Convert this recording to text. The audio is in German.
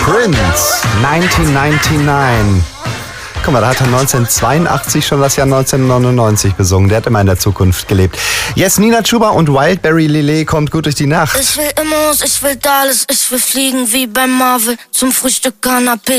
Prince, 1999. Guck mal, da hat er 1982 schon das Jahr 1999 besungen. Der hat immer in der Zukunft gelebt. Yes, Nina Chuba und Wildberry Lillet kommt gut durch die Nacht. Ich will Immos, ich will Dallas, ich will fliegen wie bei Marvel zum Frühstück Canapé.